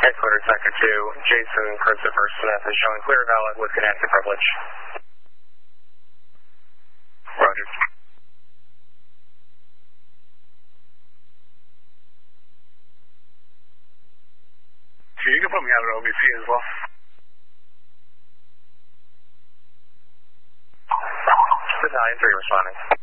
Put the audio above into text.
Headquarters Sector 2, Jason Christopher Smith is showing clear valid with connected privilege. Roger. You can put me out at OBC as well. Battalion 3 responding.